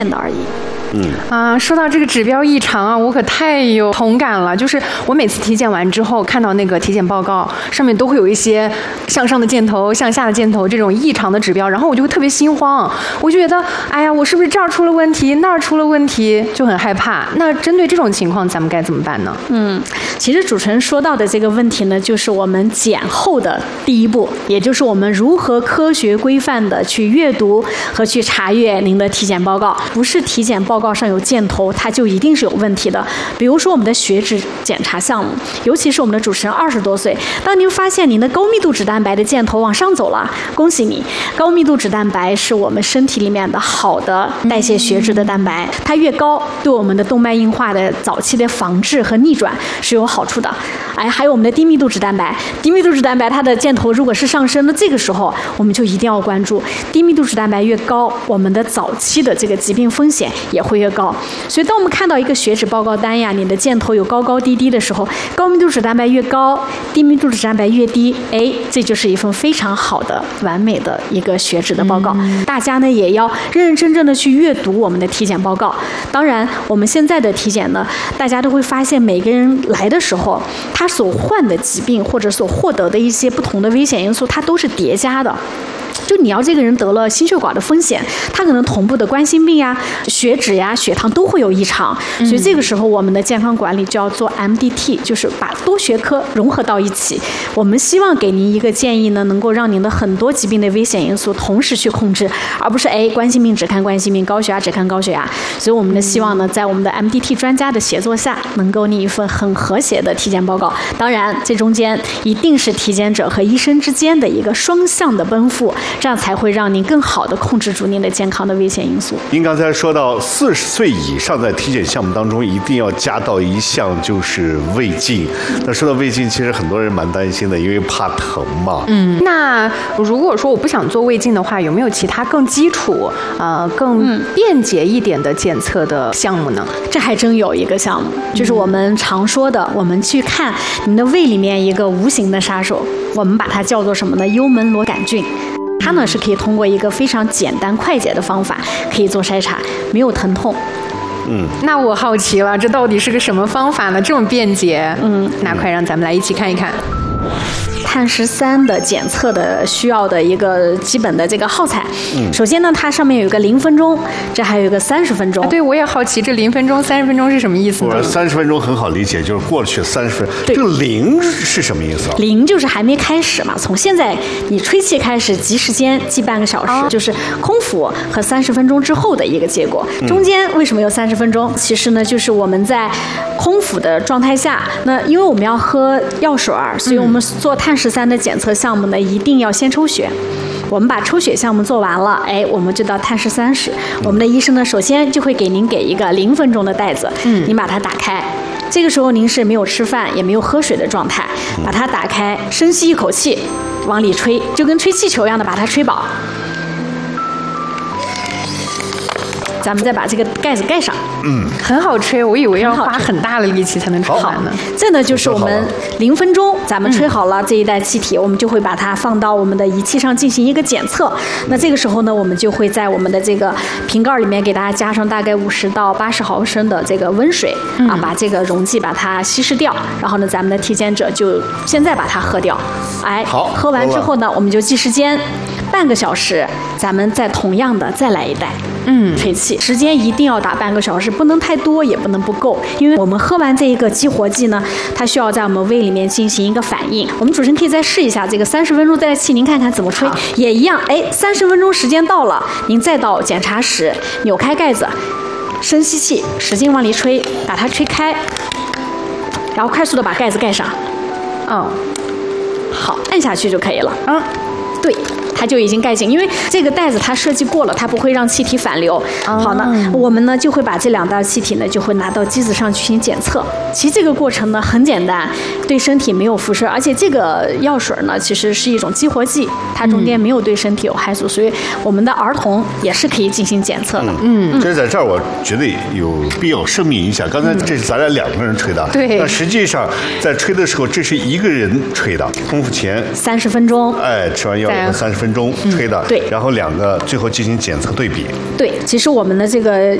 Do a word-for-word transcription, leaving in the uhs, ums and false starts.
的而已。 嗯啊，说到这个指标异常啊，我可太有同感了。就是我每次体检完之后，看到那个体检报告上面都会有一些向上的箭头、向下的箭头这种异常的指标，然后我就会特别心慌，我就觉得，哎呀，我是不是这儿出了问题，那儿出了问题，就很害怕。那针对这种情况，咱们该怎么办呢？ 嗯，其实主持人说到的这个问题呢，就是我们检后的第一步，也就是我们如何科学规范的去阅读和去查阅您的体检报告。不是体检报告上有箭头，它就一定是有问题的。比如说我们的血脂检查项目，尤其是我们的主持人二十多岁，当您发现您的高密度脂蛋白的箭头往上走了，恭喜你，高密度脂蛋白是我们身体里面的好的代谢血脂的蛋白，它越高，对我们的动脉硬化的早期的防治和逆转是有好处的。哎，还有我们的低密度脂蛋白，低密度脂蛋白它的箭头如果是上升，那这个时候我们就一定要关注，低密度脂蛋白越高，我们的早期的这个疾病风险也会越高。所以当我们看到一个血脂报告单呀，你的箭头有高高低低的时候，高密度脂蛋白越高，低密度脂蛋白越低，哎，这就是一份非常好的完美的一个血脂的报告。嗯、大家呢也要认认真真的去阅读我们的体检报告。当然我们现在的体检呢，大家都会发现每个人来的时候，他所患的疾病或者所获得的一些不同的危险因素，它都是叠加的。就你要这个人得了心血管的风险，他可能同步的冠心病呀、血脂呀、血糖都会有异常，所以这个时候我们的健康管理就要做 M D T， 就是把多学科融合到一起。我们希望给您一个建议呢，能够让您的很多疾病的危险因素同时去控制，而不是哎冠心病只看冠心病，高血压只看高血压。所以我们的希望呢，在我们的 M D T 专家的协作下，能够拟一份很和谐的体检报告。当然，这中间一定是体检者和医生之间的一个双向的奔赴。这样才会让您更好地控制住您的健康的危险因素。 您刚才说到四十岁以上在体检项目当中一定要加到一项就是胃镜。那说到胃镜，其实很多人蛮担心的，因为怕疼嘛。 嗯，那如果说我不想做胃镜的话，有没有其他更基础、呃更便捷一点的检测的项目呢？ 这还真有一个项目，就是我们常说的，我们去看您的胃里面一个无形的杀手，我们把它叫做什么呢？幽门螺杆菌。它呢是可以通过一个非常简单快捷的方法可以做筛查，没有疼痛。 嗯， 那我好奇了，这到底是个什么方法呢？这么便捷。嗯，那快让咱们来一起看一看。 碳十三的检测的需要的一个基本的这个耗材，嗯，首先呢，它上面有一个零分钟，这还有一个三十分钟。 啊、对，我也好奇，这零分钟、三十分钟是什么意思呢？ 我三十分钟很好理解，就是过去三十分。这个零是什么意思啊？ 零就是还没开始嘛，从现在你吹气开始计时间计半个小时，哦、就是空腹和三十分钟之后的一个结果。中间为什么有三十分钟？其实呢，就是我们在空腹的状态下，那因为我们要喝药水儿，所以我们做碳十三的检测项目呢，一定要先抽血。我们把抽血项目做完了，哎，我们就到碳十三室。我们的医生呢，首先就会给您给一个零分钟的袋子，嗯，您把它打开。这个时候您是没有吃饭也没有喝水的状态，把它打开，深吸一口气，往里吹，就跟吹气球一样的把它吹饱。咱们再把这个盖子盖上， 嗯，很好吹，我以为要花很大的力气才能吹完呢。 这呢就是我们零分钟，咱们吹好了这一袋气体，我们就会把它放到我们的仪器上进行一个检测。那这个时候呢，我们就会在我们的这个瓶盖里面给大家加上大概五十到八十毫升的这个温水，啊，把这个溶剂把它稀释掉。然后呢，咱们的体检者就现在把它喝掉，哎，好，喝完之后呢，我们就计时间，半个小时，咱们再同样的再来一袋。嗯，吹气时间一定要打半个小时，不能太多，也不能不够，因为我们喝完这一个激活剂呢，它需要在我们胃里面进行一个反应。我们主持人可以再试一下这个三十分钟带气，您看看怎么吹，也一样。哎，三十分钟时间到了，您再到检查室扭开盖子，深吸气，使劲往里吹，把它吹开，然后快速的把盖子盖上。嗯，好，按下去就可以了。嗯，对。它就已经盖紧，因为这个袋子它设计过了，它不会让气体反流。好呢，我们呢就会把这两袋气体呢就会拿到机子上去进行检测。其实这个过程呢很简单，对身体没有辐射，而且这个药水呢其实是一种激活剂，它中间没有对身体有害处，所以我们的儿童也是可以进行检测的。 嗯，其实在这儿我觉得有必要声明一下，刚才这是咱俩两个人吹的， 对， 那实际上在吹的时候，这是一个人吹的，空腹前三十分钟， 哎，吃完药以后三十分钟。 分钟吹的， 对然后两个最后进行检测对比。 对，其实我们的这个